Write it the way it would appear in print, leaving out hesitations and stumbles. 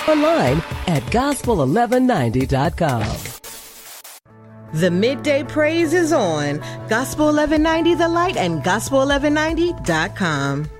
online at gospel1190.com. The Midday Praise is on Gospel 1190 The Light and gospel1190.com.